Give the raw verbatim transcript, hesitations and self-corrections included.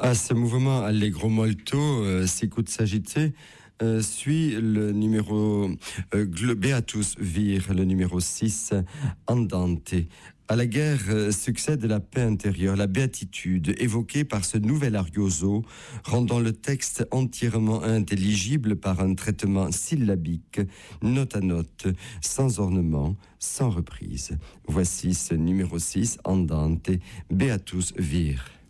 À ce mouvement allegro molto, euh, sicut sagite, euh, suit le numéro euh, Beatus Vir, le numéro six, Andante. À la guerre euh, succède la paix intérieure, la béatitude évoquée par ce nouvel arioso, rendant le texte entièrement intelligible par un traitement syllabique, note à note, sans ornement, sans reprise. Voici ce numéro six, Andante, Beatus Vir.